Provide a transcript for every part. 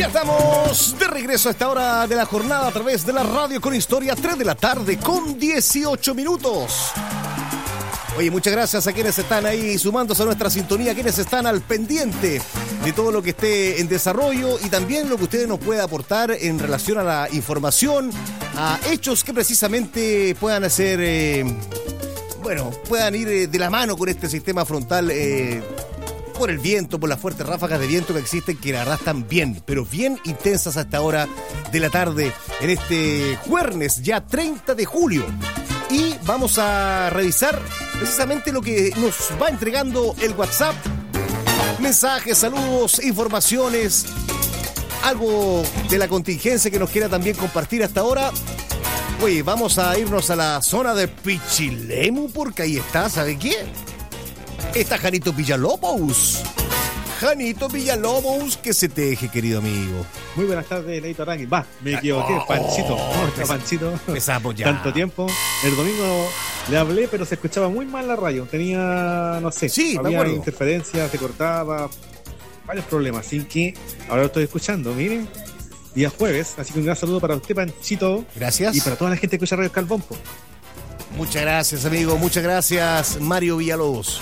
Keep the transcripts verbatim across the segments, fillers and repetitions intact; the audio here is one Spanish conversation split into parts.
Ya estamos de regreso a esta hora de la jornada a través de la radio con historia, tres de la tarde con dieciocho minutos. Oye, muchas gracias a quienes están ahí sumándose a nuestra sintonía, quienes están al pendiente de todo lo que esté en desarrollo y también lo que ustedes nos puedan aportar en relación a la información, a hechos que precisamente puedan hacer, eh, bueno, puedan ir eh, de la mano con este sistema frontal eh, por el viento, por las fuertes ráfagas de viento que existen, que la verdad están bien, pero bien intensas a esta hora de la tarde, en este jueves ya treinta de julio. Y vamos a revisar precisamente lo que nos va entregando el WhatsApp. Mensajes, saludos, informaciones, algo de la contingencia que nos quiera también compartir hasta ahora. Oye, vamos a irnos a la zona de Pichilemu, porque ahí está, ¿sabe qué? Está Janito Villalobos. Janito Villalobos, que se teje, querido amigo. Muy buenas tardes, Leito Arangui. Va, me equivoqué, oh, Panchito. Oh, pesa, Panchito. Pesamos ya. Tanto tiempo. El domingo le hablé, pero se escuchaba muy mal la radio. Tenía, no sé, sí, había interferencias, se cortaba, varios problemas. Así que ahora lo estoy escuchando, miren. Día jueves, así que un gran saludo para usted, Panchito. Gracias. Y para toda la gente que escucha Radio Calvompo. Muchas gracias, amigo. Muchas gracias, Mario Villalobos.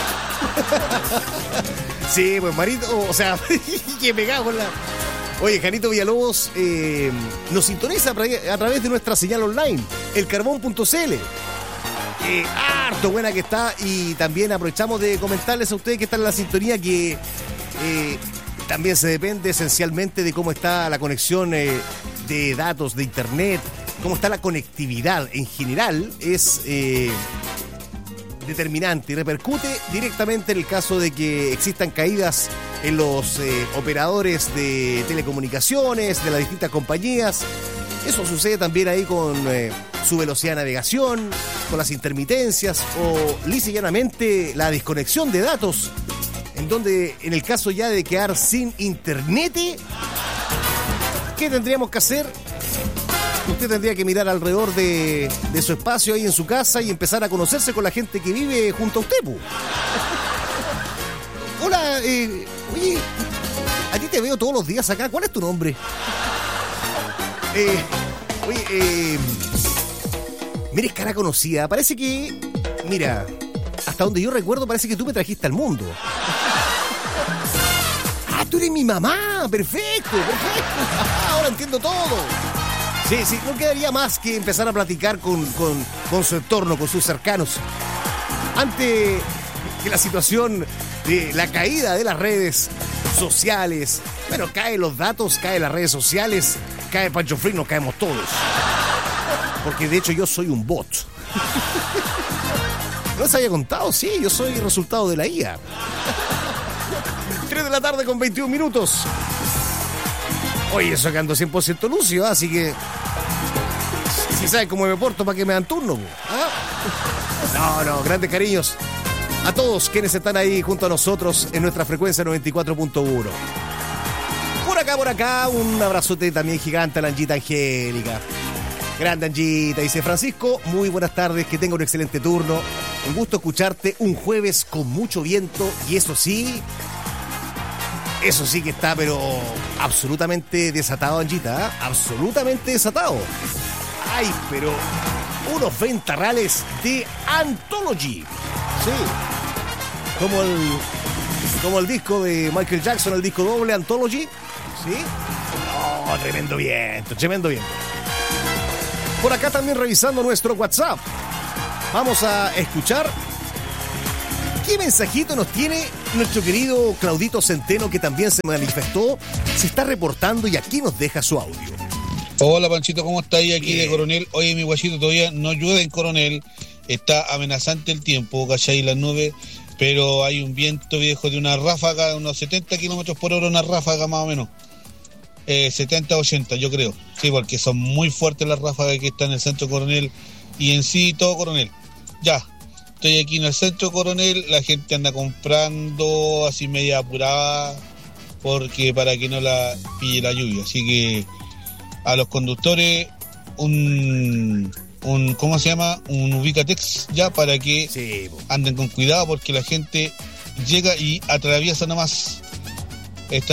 Sí, pues Marito, o sea, que me cago en la... Oye, Janito Villalobos eh, nos sintoniza a través de nuestra señal online, el carbón punto c l. Eh, harto buena que está, y también aprovechamos de comentarles a ustedes que están en la sintonía que eh, también se depende esencialmente de cómo está la conexión eh, de datos, de internet, cómo está la conectividad en general, es... Eh, determinante y repercute directamente en el caso de que existan caídas en los eh, operadores de telecomunicaciones, de las distintas compañías. Eso sucede también ahí con eh, su velocidad de navegación, con las intermitencias o lisa y llanamente la desconexión de datos, en donde en el caso ya de quedar sin internet, ¿qué tendríamos que hacer? Usted tendría que mirar alrededor de, de su espacio ahí en su casa y empezar a conocerse con la gente que vive junto a usted, pu. Hola, eh, oye, a ti te veo todos los días acá. ¿Cuál es tu nombre? Eh, oye, eh, mira, es cara conocida. Parece que, mira, hasta donde yo recuerdo, parece que tú me trajiste al mundo. Ah, tú eres mi mamá. Perfecto, perfecto. Ahora entiendo todo. Sí, sí, no quedaría más que empezar a platicar con, con, con su entorno, con sus cercanos. Ante la situación de la caída de las redes sociales, bueno, caen los datos, caen las redes sociales, cae Pancho Free, nos caemos todos. Porque de hecho yo soy un bot. ¿No les había contado? Sí, yo soy el resultado de la I A. tres de la tarde con veintiún minutos. Oye, eso que ando cien por ciento lucio, así que... Si saben cómo me porto, ¿para que me dan turno? ¿Ah? No, no, grandes cariños a todos quienes están ahí junto a nosotros en nuestra frecuencia noventa y cuatro punto uno. Por acá, por acá, un abrazote también gigante a la Anjita Angélica. Grande Anjita, dice Francisco, muy buenas tardes, que tenga un excelente turno. Un gusto escucharte un jueves con mucho viento y eso sí... Eso sí que está, pero absolutamente desatado, Anjita, ¿eh? Absolutamente desatado. Ay, pero unos ventarrales de Anthology. Sí. Como el, como el disco de Michael Jackson, el disco doble Anthology. Sí. Oh, tremendo viento, tremendo viento. Por acá también revisando nuestro WhatsApp. Vamos a escuchar qué mensajito nos tiene nuestro querido Claudito Centeno, que también se manifestó, se está reportando y aquí nos deja su audio. Hola Panchito, ¿cómo está ahí aquí Bien. de Coronel? Oye, mi guachito, todavía no llueve en Coronel, está amenazante el tiempo, ¿cachai? Las nubes, pero hay un viento viejo de una ráfaga de unos setenta kilómetros por hora, una ráfaga más o menos. Eh, setenta, ochenta, yo creo. Sí, porque son muy fuertes las ráfagas que están en el centro Coronel y en sí todo Coronel. Ya. Estoy aquí en el centro Coronel, la gente anda comprando así media apurada porque para que no la pille la lluvia. Así que a los conductores un, un ¿cómo se llama? Un Ubicatex ya para que sí, anden con cuidado porque la gente llega y atraviesa nomás. Están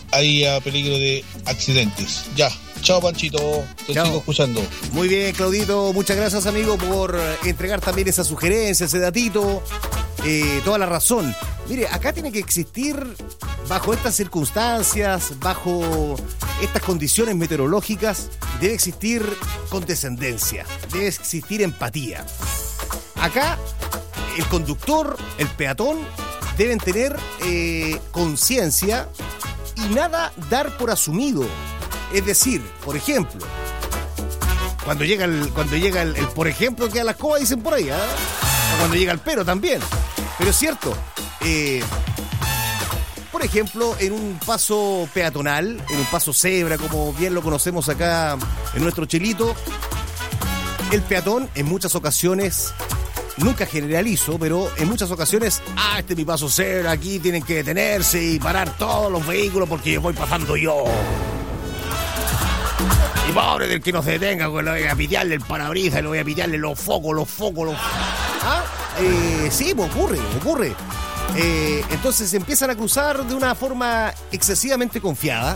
hay a peligro de accidentes. Ya, chao Panchito, te Chao. sigo escuchando. Muy bien, Claudito, muchas gracias, amigo, por entregar también esa sugerencia, ese datito. Eh, toda la razón. Mire, acá tiene que existir, bajo estas circunstancias, bajo estas condiciones meteorológicas, debe existir condescendencia, debe existir empatía. Acá, el conductor, el peatón, deben tener eh, conciencia y nada dar por asumido. Es decir, por ejemplo, cuando llega el, cuando llega el, el por ejemplo, que a la escoba dicen por ahí, ¿eh? O cuando llega el pero también. Pero es cierto, eh, por ejemplo, en un paso peatonal, en un paso cebra, como bien lo conocemos acá en nuestro Chelito, el peatón en muchas ocasiones, nunca generalizo, pero en muchas ocasiones, ah, este es mi paso cebra, aquí tienen que detenerse y parar todos los vehículos porque voy pasando yo. Y pobre del que no se detenga, pues le voy a pitearle el parabrisas, le voy a pitearle los focos, los focos, los... ¿Ah? Eh, sí, pues ocurre, ocurre. Eh, entonces empiezan a cruzar de una forma excesivamente confiada.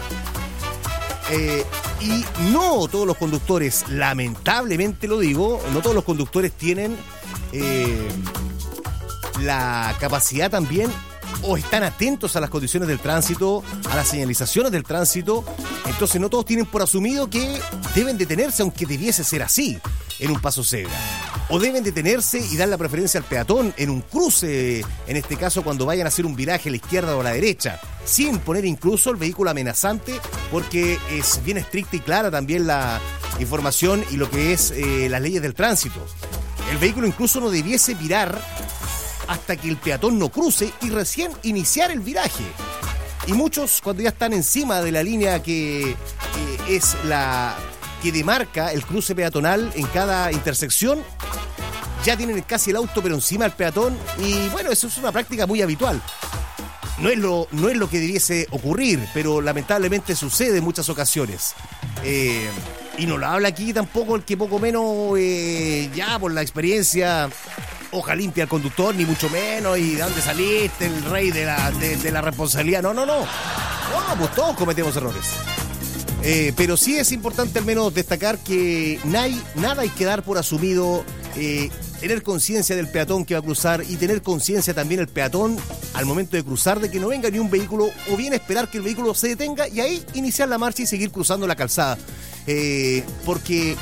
Eh, y no todos los conductores, lamentablemente lo digo, no todos los conductores tienen eh, la capacidad también o están atentos a las condiciones del tránsito, a las señalizaciones del tránsito. Entonces no todos tienen por asumido que deben detenerse, aunque debiese ser así en un paso cebra. O deben detenerse y dar la preferencia al peatón en un cruce, en este caso cuando vayan a hacer un viraje a la izquierda o a la derecha, sin poner incluso el vehículo amenazante, porque es bien estricta y clara también la información y lo que es eh, las leyes del tránsito. El vehículo incluso no debiese virar hasta que el peatón no cruce y recién iniciar el viraje. Y muchos, cuando ya están encima de la línea que eh, es la que demarca el cruce peatonal en cada intersección, ya tienen casi el auto pero encima del peatón, y bueno, eso es una práctica muy habitual. No es lo, no es lo que debiese ocurrir, pero lamentablemente sucede en muchas ocasiones. Eh, y no lo habla aquí tampoco el que poco menos, eh, ya por la experiencia, hoja limpia al conductor, ni mucho menos, y de dónde saliste, el rey de la, de, de la responsabilidad. No, no, no. No, pues todos cometemos errores. Eh, pero sí es importante al menos destacar que nadie, nada hay que dar por asumido, eh, tener conciencia del peatón que va a cruzar y tener conciencia también el peatón al momento de cruzar de que no venga ni un vehículo, o bien esperar que el vehículo se detenga y ahí iniciar la marcha y seguir cruzando la calzada. Eh, porque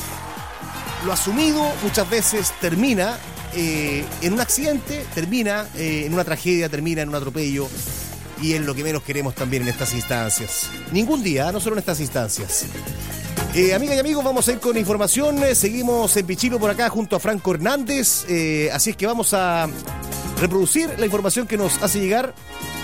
lo asumido muchas veces termina eh, en un accidente, termina eh, en una tragedia, termina en un atropello. Y es lo que menos queremos también en estas instancias. Ningún día, no solo en estas instancias. Eh, amigas y amigos, vamos a ir con información. Eh, seguimos en Pichilo por acá junto a Franco Hernández. Eh, así es que vamos a reproducir la información que nos hace llegar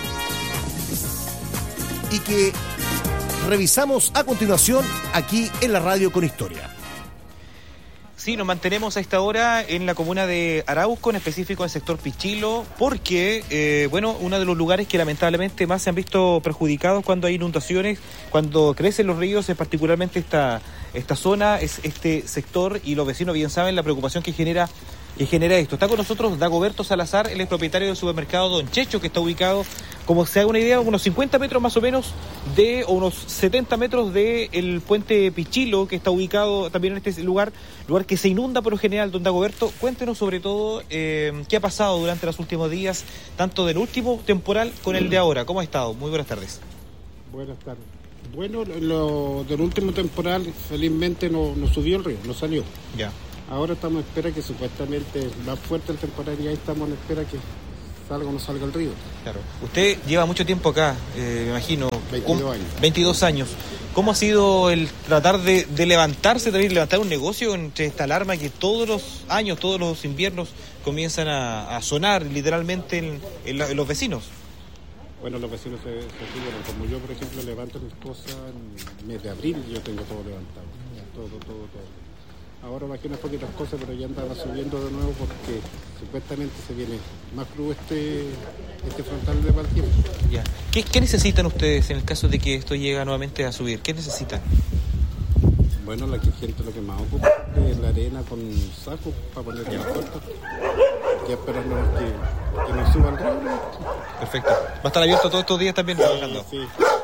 y que revisamos a continuación aquí en la radio con Historia. Sí, nos mantenemos a esta hora en la comuna de Arauco, en específico en el sector Pichilo, porque, eh, bueno, uno de los lugares que lamentablemente más se han visto perjudicados cuando hay inundaciones, cuando crecen los ríos, es particularmente esta, esta zona, es este sector, y los vecinos bien saben la preocupación que genera que genera esto. Está con nosotros Dagoberto Salazar, él es propietario del supermercado Don Checho, que está ubicado, como se haga una idea, unos cincuenta metros más o menos de, o unos setenta metros del puente Pichilo, que está ubicado también en este lugar, lugar que se inunda por lo general. Don Dagoberto, cuéntenos sobre todo eh, qué ha pasado durante los últimos días, tanto del último temporal con el de ahora. ¿Cómo ha estado? Muy buenas tardes. Buenas tardes. Bueno, lo del último temporal felizmente no, no subió el río, no salió. Ya. Ahora estamos en espera que supuestamente va fuerte el temporal y ahí estamos en espera que salga o no salga el río. Claro. Usted lleva mucho tiempo acá, eh, me imagino. veintidós años. veintidós años. ¿Cómo ha sido el tratar de, de levantarse, también levantar un negocio entre esta alarma que todos los años, todos los inviernos comienzan a, a sonar literalmente en, en, la, en los vecinos? Bueno, los vecinos se, se figuran. Como yo, por ejemplo, levanto mis cosas en el mes de abril, yo tengo todo levantado. Todo, todo, todo. Ahora bajé unas poquitas cosas, pero ya andaba subiendo de nuevo porque supuestamente se viene más crudo este, este frontal de mal tiempo. Ya. ¿Qué, ¿Qué necesitan ustedes en el caso de que esto llegue nuevamente a subir? ¿Qué necesitan? Bueno, la que gente lo que más ocupa es la arena con sacos para ponerle las puertas. Y esperando que, que nos suba el río. Perfecto. ¿Va a estar abierto todos estos días también Sí, trabajando? sí.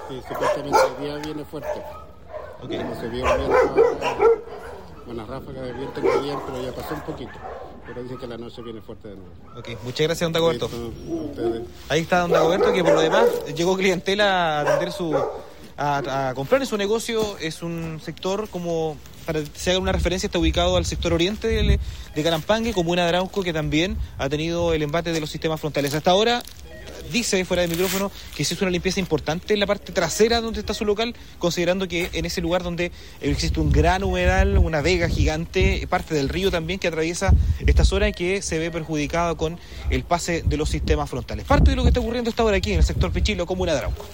que supuestamente el día viene fuerte. Okay. Como se vio viento, buenas ráfagas de viento que habían, pero ya pasó un poquito. Pero dicen que la noche viene fuerte de nuevo. Ok, muchas gracias, don Dagoberto. Ustedes. Ahí está don Dagoberto, que por lo demás llegó clientela a atender su... A, a comprar en su negocio. Es un sector, como para que se haga una referencia, está ubicado al sector oriente de, de Carampangue, comuna de Arauco, que también ha tenido el embate de los sistemas frontales. Hasta ahora dice fuera de micrófono que se hizo una limpieza importante en la parte trasera donde está su local, considerando que en ese lugar donde existe un gran humedal, una vega gigante, parte del río también que atraviesa esta zona y que se ve perjudicada con el pase de los sistemas frontales. Parte de lo que está ocurriendo hasta ahora aquí en el sector Pichilo, comuna de Arauco.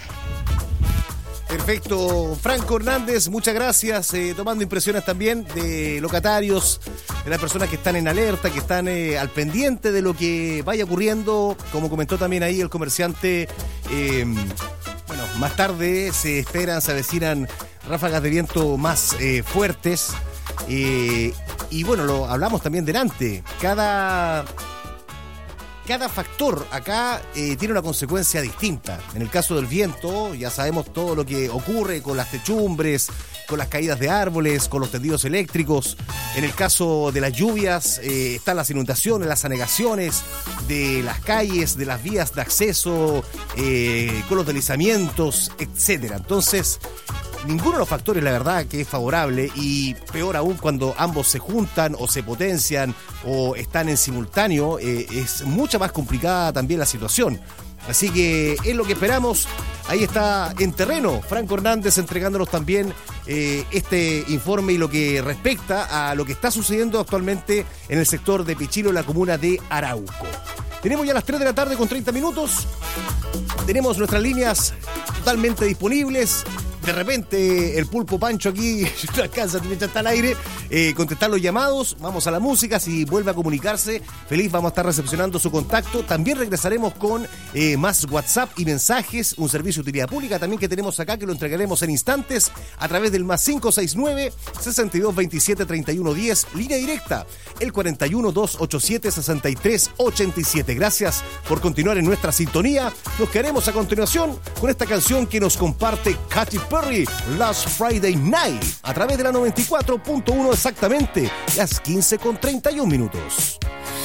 Perfecto, Franco Hernández, muchas gracias, eh, tomando impresiones también de locatarios, de las personas que están en alerta, que están eh, al pendiente de lo que vaya ocurriendo, como comentó también ahí el comerciante. eh, bueno, más tarde se esperan, se avecinan ráfagas de viento más eh, fuertes, eh, y bueno, lo hablamos también delante, cada... Cada factor acá eh, tiene una consecuencia distinta. En el caso del viento, ya sabemos todo lo que ocurre con las techumbres, con las caídas de árboles, con los tendidos eléctricos. En el caso de las lluvias, eh, están las inundaciones, las anegaciones de las calles, de las vías de acceso, eh, con los deslizamientos, etcétera. Entonces, ninguno de los factores, la verdad, que es favorable, y peor aún cuando ambos se juntan o se potencian o están en simultáneo, eh, es mucho más complicada también la situación. Así que es lo que esperamos. Ahí está en terreno Franco Hernández entregándonos también eh, este informe y lo que respecta a lo que está sucediendo actualmente en el sector de Pichilo, en la comuna de Arauco. Tenemos ya las tres de la tarde con treinta minutos. Tenemos nuestras líneas totalmente disponibles. De repente el pulpo Pancho aquí no alcanza, tiene que estar al aire, eh, contestar los llamados. Vamos a la música, si vuelve a comunicarse, feliz, vamos a estar recepcionando su contacto. También regresaremos con eh, más WhatsApp y mensajes, un servicio de utilidad pública también que tenemos acá, que lo entregaremos en instantes a través del más cinco seis nueve, sesenta y dos veintisiete, treinta y uno diez, línea directa, el cuarenta y uno, doscientos ochenta y siete, sesenta y tres ochenta y siete. Gracias por continuar en nuestra sintonía. Nos quedaremos a continuación con esta canción que nos comparte Katy Perry, Last Friday Night, a través de la noventa y cuatro punto uno, exactamente las quince con treinta y un minutos.